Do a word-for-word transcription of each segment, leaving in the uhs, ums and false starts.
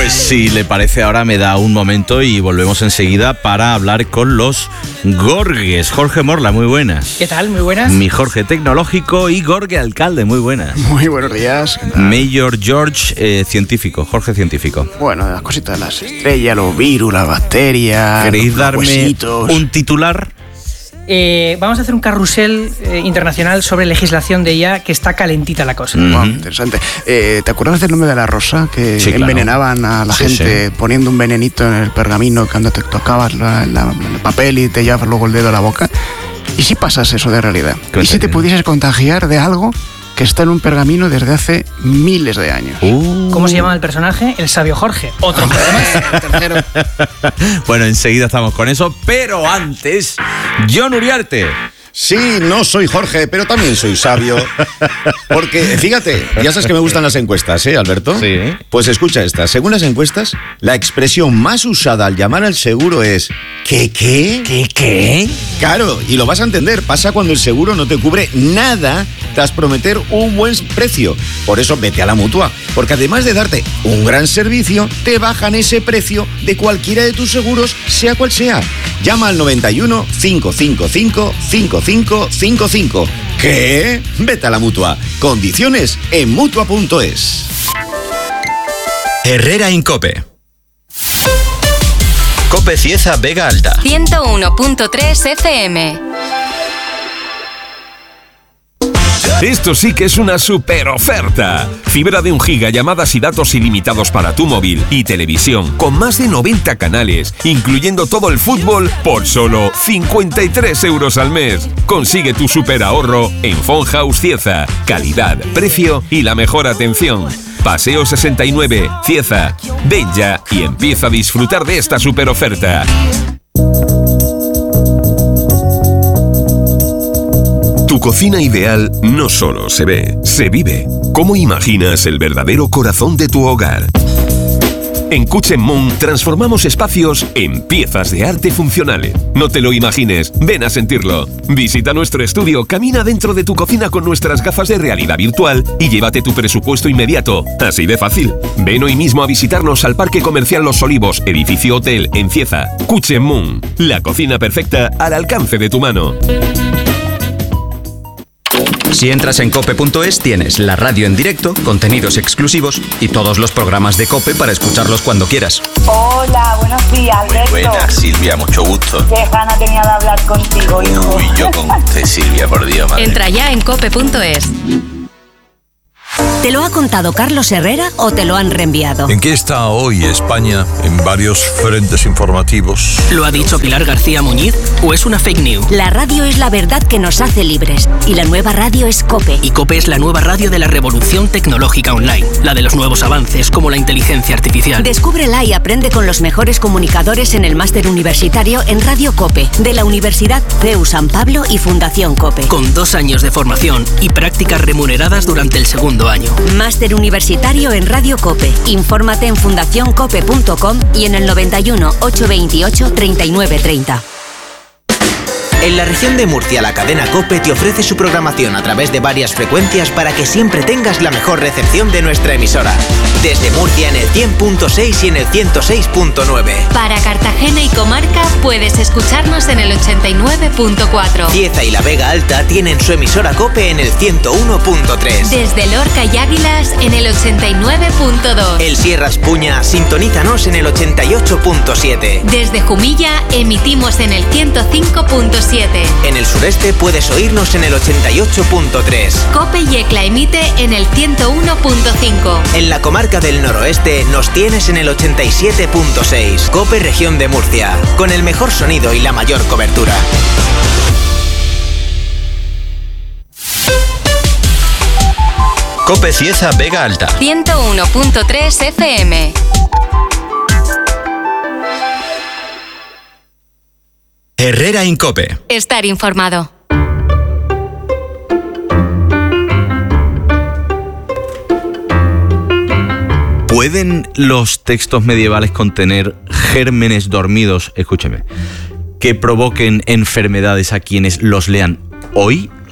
Pues si le parece, ahora me da un momento y volvemos enseguida para hablar con los Gorges. Jorge Morla, muy buenas. ¿Qué tal? Muy buenas. Mi Jorge tecnológico y Gorge alcalde, muy buenas. Muy buenos días. Mayor George, eh, científico, Jorge científico. Bueno, las cositas de las estrellas, los virus, las bacterias. ¿Queréis los darme huesitos. un titular? Eh, vamos a hacer un carrusel eh, internacional sobre legislación de I A, que está calentita la cosa. Mm. Wow, interesante. Eh, ¿Te acuerdas del nombre de la rosa? Que Sí, claro. envenenaban a la Sí, gente sí. poniendo un venenito en el pergamino cuando te tocabas la, la- el papel y te llevabas luego el dedo a la boca. ¿Y si pasas eso de realidad? ¿Y si te Cuéntame. pudieses contagiar de algo que está en un pergamino desde hace miles de años? Uh. ¿Cómo se llama el personaje? El sabio Jorge. Otro problema. Tercero. Bueno, enseguida estamos con eso, pero antes, John Uriarte. Sí, no soy Jorge, pero también soy sabio. Porque, fíjate, ya sabes que me gustan las encuestas, ¿eh, Alberto? Sí. Pues escucha esta. Según las encuestas, la expresión más usada al llamar al seguro es ¿qué, qué? ¿Qué, qué? Claro, y lo vas a entender. Pasa cuando el seguro no te cubre nada tras prometer un buen precio. Por eso vete a la Mutua. Porque además de darte un gran servicio, te bajan ese precio de cualquiera de tus seguros, sea cual sea. Llama al noventa y uno, cinco cinco cinco, cinco cinco cinco cinco. ¿Qué? Vete a la Mutua. Condiciones en Mutua punto es. Herrera Incope. Cope Cieza Vega Alta. ciento uno punto tres F M. Esto sí que es una super oferta. Fibra de un giga, llamadas y datos ilimitados para tu móvil y televisión con más de noventa canales, incluyendo todo el fútbol, por solo cincuenta y tres euros al mes. Consigue tu super ahorro en Phone House Cieza. Calidad, precio y la mejor atención. Paseo sesenta y nueve, Cieza. Ven ya y empieza a disfrutar de esta super oferta. Tu cocina ideal no solo se ve, se vive. ¿Cómo imaginas el verdadero corazón de tu hogar? En Kitchen Moon transformamos espacios en piezas de arte funcionales. No te lo imagines, ven a sentirlo. Visita nuestro estudio, camina dentro de tu cocina con nuestras gafas de realidad virtual y llévate tu presupuesto inmediato. Así de fácil. Ven hoy mismo a visitarnos al Parque Comercial Los Olivos, edificio hotel en Cieza. Kitchen Moon, la cocina perfecta al alcance de tu mano. Si entras en cope punto es, tienes la radio en directo, contenidos exclusivos y todos los programas de COPE para escucharlos cuando quieras. Hola, buenos días, Alberto. Buenas, Silvia, mucho gusto. Qué gana tenía de hablar contigo, hijo. Uy, yo con usted, Silvia, por Dios, madre. Entra ya en cope punto es. ¿Te lo ha contado Carlos Herrera o te lo han reenviado? ¿En qué está hoy España en varios frentes informativos? ¿Lo ha dicho Pilar García Muñiz o es una fake news? La radio es la verdad que nos hace libres y la nueva radio es COPE. Y COPE es la nueva radio de la revolución tecnológica online, la de los nuevos avances como la inteligencia artificial. Descúbrela y aprende con los mejores comunicadores en el máster universitario en Radio COPE de la Universidad C E U San Pablo y Fundación COPE. Con dos años de formación y prácticas remuneradas durante el segundo año. Máster universitario en Radio COPE. Infórmate en fundación cope punto com y en el noventa y uno, ochocientos veintiocho, treinta y nueve treinta. En la región de Murcia, la cadena COPE te ofrece su programación a través de varias frecuencias para que siempre tengas la mejor recepción de nuestra emisora. Desde Murcia en el cien punto seis y en el ciento seis punto nueve. Para Cartagena y comarca puedes escucharnos en el ochenta y nueve punto cuatro. Cieza y la Vega Alta tienen su emisora COPE en el ciento uno punto tres. Desde Lorca y Águilas en el ochenta y nueve punto dos. El Sierras Puña, sintonízanos en el ochenta y ocho punto siete. Desde Jumilla emitimos en el ciento cinco punto siete. En el sureste puedes oírnos en el ochenta y ocho punto tres. COPE Yecla emite en el ciento uno punto cinco. En la comarca del noroeste nos tienes en el ochenta y siete punto seis. COPE Región de Murcia, con el mejor sonido y la mayor cobertura. Cope Cieza Vega Alta. ciento uno punto tres F M. Herrera Incope. Estar informado. ¿Pueden los textos medievales contener gérmenes dormidos, escúcheme, que provoquen enfermedades a quienes los lean hoy?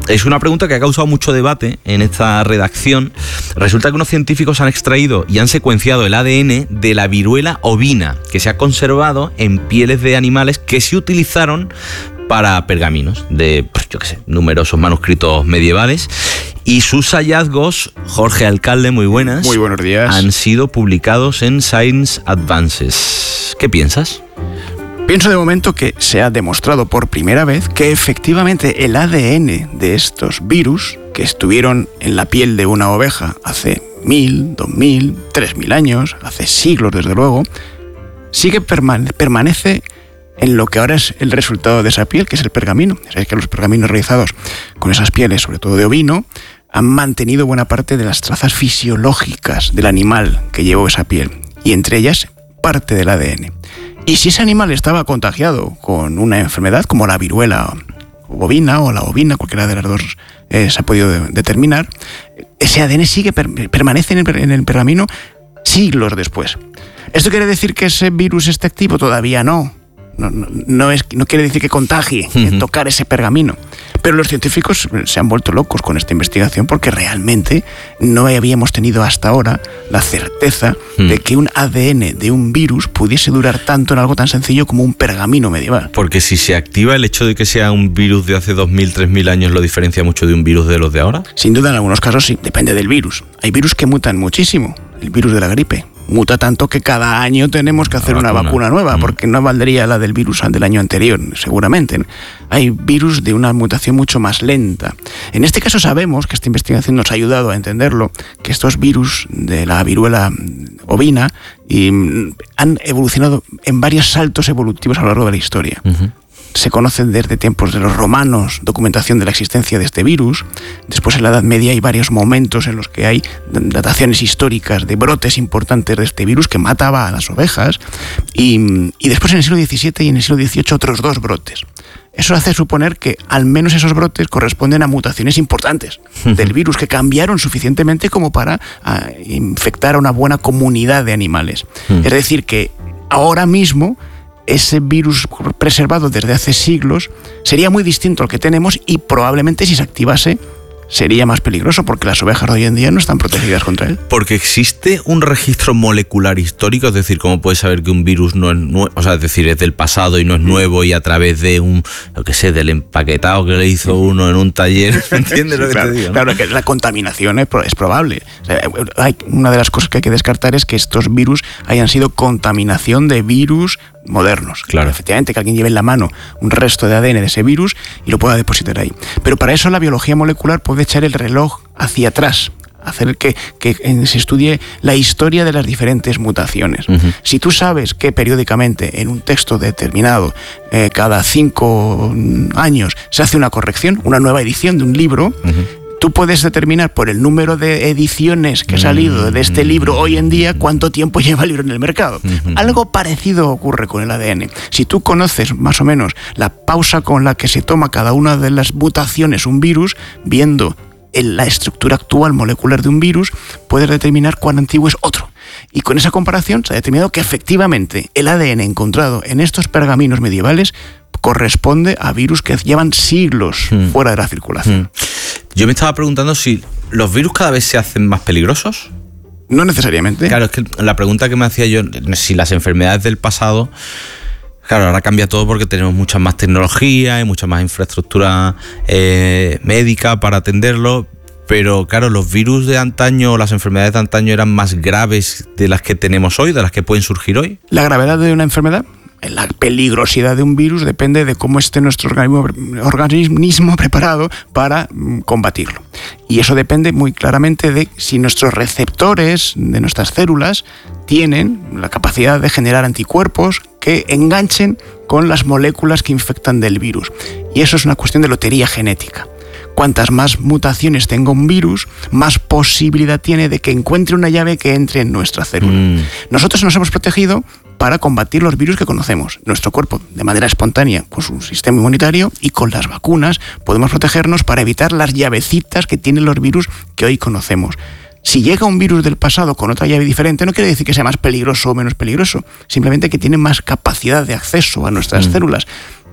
es una pregunta que ha causado mucho debate en esta redacción. Resulta que unos científicos han extraído y han secuenciado el A D N de la viruela ovina, que se ha conservado en pieles de animales que se utilizaron para pergaminos de, pues, yo qué sé, numerosos manuscritos medievales. Y sus hallazgos, Jorge Alcalde, muy buenas. Muy buenos días. Han sido publicados en Science Advances. ¿Qué piensas? Pienso de momento que se ha demostrado por primera vez que efectivamente el A D N de estos virus que estuvieron en la piel de una oveja hace mil, dos mil, tres mil años, hace siglos desde luego, sigue permane- permanece en lo que ahora es el resultado de esa piel, que es el pergamino. Sabéis que los pergaminos realizados con esas pieles, sobre todo de ovino, han mantenido buena parte de las trazas fisiológicas del animal que llevó esa piel, y entre ellas parte del A D N. Y si ese animal estaba contagiado con una enfermedad como la viruela bovina o la ovina, cualquiera de las dos eh, se ha podido de- determinar, ese A D N sigue per- permanece en el, per- en el pergamino siglos después. ¿Esto quiere decir que ese virus esté activo? Todavía no. No, no, no, es, no quiere decir que contagie, uh-huh. tocar ese pergamino. Pero los científicos se han vuelto locos con esta investigación porque realmente no habíamos tenido hasta ahora la certeza uh-huh. de que un A D N de un virus pudiese durar tanto en algo tan sencillo como un pergamino medieval. Porque si se activa, el hecho de que sea un virus de hace dos mil, tres mil años lo diferencia mucho de un virus de los de ahora. Sin duda, en algunos casos sí, depende del virus. Hay virus que mutan muchísimo. El virus de la gripe muta tanto que cada año tenemos que hacer una vacuna nueva, porque no valdría la del virus del año anterior, seguramente. Hay virus de una mutación mucho más lenta. En este caso sabemos, que esta investigación nos ha ayudado a entenderlo, que estos virus de la viruela ovina y, han evolucionado en varios saltos evolutivos a lo largo de la historia. Uh-huh. Se conocen desde tiempos de los romanos documentación de la existencia de este virus. Después, en la Edad Media, hay varios momentos en los que hay dataciones históricas de brotes importantes de este virus que mataba a las ovejas. Y, y después, en el siglo diecisiete y en el siglo dieciocho, otros dos brotes. Eso hace suponer que al menos esos brotes corresponden a mutaciones importantes del virus que cambiaron suficientemente como para a, infectar a una buena comunidad de animales. Es decir, que ahora mismo ese virus preservado desde hace siglos sería muy distinto al que tenemos y probablemente si se activase sería más peligroso porque las ovejas de hoy en día no están protegidas contra él. Porque existe un registro molecular histórico, es decir, ¿cómo puedes saber que un virus no es nuevo? O sea, es decir, es del pasado y no es nuevo y a través de un, lo que sé, del empaquetado que le hizo uno en un taller, ¿entiendes sí, lo que claro, te digo? ¿no? Claro, que la contaminación es, es probable. O sea, hay, una de las cosas que hay que descartar es que estos virus hayan sido contaminación de virus modernos. Claro. Efectivamente, que alguien lleve en la mano un resto de A D N de ese virus y lo pueda depositar ahí. Pero para eso la biología molecular puede echar el reloj hacia atrás, hacer que, que se estudie la historia de las diferentes mutaciones. Uh-huh. Si tú sabes que periódicamente en un texto determinado, eh, cada cinco años, se hace una corrección, una nueva edición de un libro, uh-huh. tú puedes determinar por el número de ediciones que ha salido de este libro hoy en día cuánto tiempo lleva el libro en el mercado. Uh-huh. Algo parecido ocurre con el A D N. Si tú conoces más o menos la pausa con la que se toma cada una de las mutaciones un virus, viendo en la estructura actual molecular de un virus, puedes determinar cuán antiguo es otro. Y con esa comparación se ha determinado que efectivamente el A D N encontrado en estos pergaminos medievales corresponde a virus que llevan siglos hmm. fuera de la circulación. Hmm. Yo me estaba preguntando si los virus cada vez se hacen más peligrosos. No necesariamente. Claro, es que la pregunta que me hacía yo, si las enfermedades del pasado, claro, ahora cambia todo porque tenemos mucha más tecnología y mucha más infraestructura eh, médica para atenderlo, pero claro, los virus de antaño, las enfermedades de antaño eran más graves de las que tenemos hoy, de las que pueden surgir hoy. ¿La gravedad de una enfermedad? La peligrosidad de un virus depende de cómo esté nuestro organismo, organismo preparado para combatirlo. Y eso depende muy claramente de si nuestros receptores de nuestras células tienen la capacidad de generar anticuerpos que enganchen con las moléculas que infectan del virus. Y eso es una cuestión de lotería genética. Cuantas más mutaciones tenga un virus, más posibilidad tiene de que encuentre una llave que entre en nuestra célula. Mm. Nosotros nos hemos protegido para combatir los virus que conocemos. Nuestro cuerpo, de manera espontánea, con su sistema inmunitario y con las vacunas, podemos protegernos para evitar las llavecitas que tienen los virus que hoy conocemos. Si llega un virus del pasado con otra llave diferente, no quiere decir que sea más peligroso o menos peligroso, simplemente que tiene más capacidad de acceso a nuestras mm. células.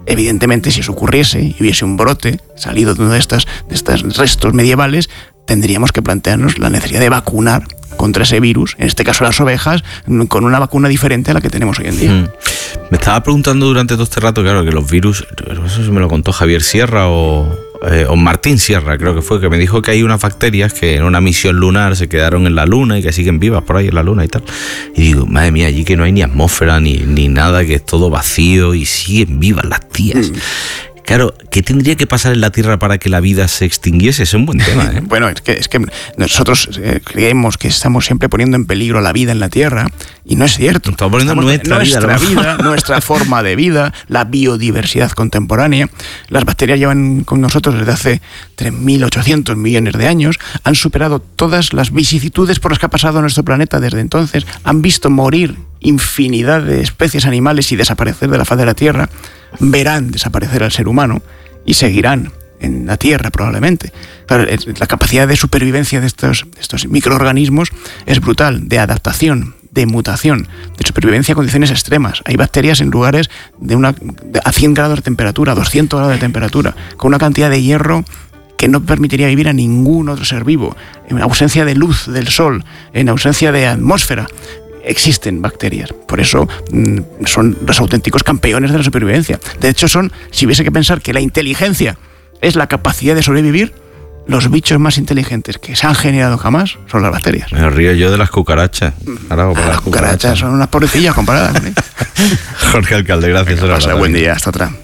Evidentemente, si eso ocurriese y hubiese un brote salido de uno de estos de estos restos medievales, tendríamos que plantearnos la necesidad de vacunar contra ese virus, en este caso las ovejas, con una vacuna diferente a la que tenemos hoy en día. Mm. Me estaba preguntando durante todo este rato, claro, que los virus, eso se me lo contó Javier Sierra o, eh, o Martín Sierra, creo que fue, que me dijo que hay unas bacterias que en una misión lunar se quedaron en la luna y que siguen vivas por ahí en la luna y tal. Y digo, madre mía, allí que no hay ni atmósfera ni, ni nada, que es todo vacío y siguen vivas las tías. Mm. Claro, ¿qué tendría que pasar en la Tierra para que la vida se extinguiese? Es un buen tema, ¿eh? Bueno, es que, es que nosotros eh, creemos que estamos siempre poniendo en peligro la vida en la Tierra y no es cierto. Estamos poniendo estamos, nuestra, nuestra vida, vida, nuestra forma de vida, la biodiversidad contemporánea. Las bacterias llevan con nosotros desde hace tres mil ochocientos millones de años, han superado todas las vicisitudes por las que ha pasado nuestro planeta desde entonces, han visto morir infinidad de especies animales y desaparecer de la faz de la Tierra, verán desaparecer al ser humano y seguirán en la Tierra probablemente. Claro, la capacidad de supervivencia de estos, de estos microorganismos es brutal, de adaptación, de mutación, de supervivencia a condiciones extremas. Hay bacterias en lugares de una, de, a cien grados de temperatura, doscientos grados de temperatura, con una cantidad de hierro que no permitiría vivir a ningún otro ser vivo, en ausencia de luz del sol, en ausencia de atmósfera. Existen bacterias, por eso mmm, son los auténticos campeones de la supervivencia. De hecho, son, si hubiese que pensar que la inteligencia es la capacidad de sobrevivir, los bichos más inteligentes que se han generado jamás son las bacterias. Me río yo de las cucarachas. Ahora ah, las, las cucarachas, cucarachas son unas pobrecillas comparadas. ¿eh? Jorge Alcalde, gracias. Venga, pasa, buen día, hasta otra.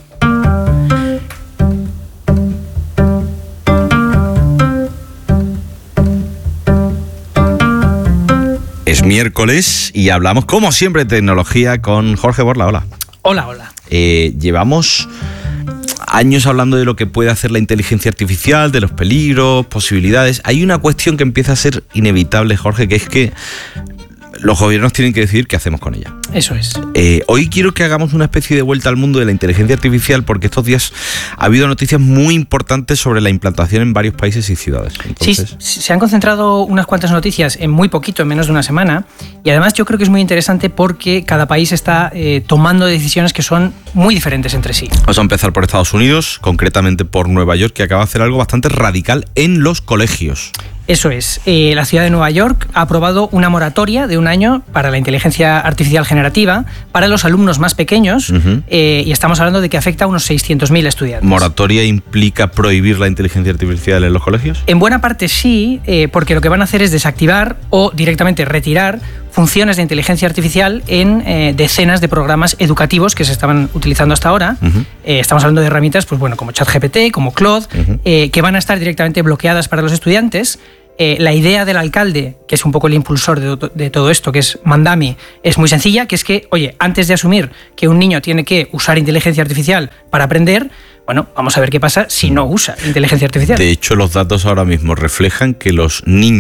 Es miércoles y hablamos, como siempre, de tecnología con Jorge Borla. Hola. Hola, hola. Eh, llevamos años hablando de lo que puede hacer la inteligencia artificial, de los peligros, posibilidades. Hay una cuestión que empieza a ser inevitable, Jorge, que es que los gobiernos tienen que decidir qué hacemos con ella. Eso es. Eh, hoy quiero que hagamos una especie de vuelta al mundo de la inteligencia artificial, porque estos días ha habido noticias muy importantes sobre la implantación en varios países y ciudades. Entonces... Sí, se han concentrado unas cuantas noticias en muy poquito, en menos de una semana, y además yo creo que es muy interesante porque cada país está eh, tomando decisiones que son muy diferentes entre sí. Vamos a empezar por Estados Unidos, concretamente por Nueva York, que acaba de hacer algo bastante radical en los colegios. Eso es. Eh, la ciudad de Nueva York ha aprobado una moratoria de un año para la inteligencia artificial generativa para los alumnos más pequeños, uh-huh. eh, y estamos hablando de que afecta a unos seiscientos mil estudiantes. ¿Moratoria implica prohibir la inteligencia artificial en los colegios? En buena parte sí, eh, porque lo que van a hacer es desactivar o directamente retirar funciones de inteligencia artificial en eh, decenas de programas educativos que se estaban utilizando hasta ahora. Uh-huh. Eh, estamos hablando de herramientas pues, bueno, como ChatGPT, como Claude, uh-huh. eh, que van a estar directamente bloqueadas para los estudiantes. Eh, la idea del alcalde, que es un poco el impulsor de, de todo esto, que es Mandami, es muy sencilla, que es que, oye, antes de asumir que un niño tiene que usar inteligencia artificial para aprender, bueno, vamos a ver qué pasa si no usa inteligencia artificial. De hecho, los datos ahora mismo reflejan que los niños